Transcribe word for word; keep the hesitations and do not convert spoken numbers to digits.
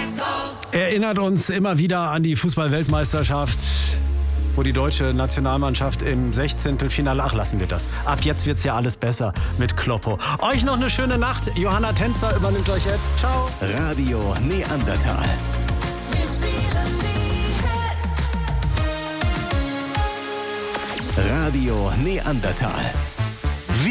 Erinnert uns immer wieder an die Fußball-Weltmeisterschaft, wo die deutsche Nationalmannschaft im Sechzehntelfinale, ach lassen wir das. Ab jetzt wird's ja alles besser mit Kloppo. Euch noch eine schöne Nacht. Johanna Tänzer übernimmt euch jetzt. Ciao. Radio Neandertal. Wir spielen die Hits. Radio Neandertal.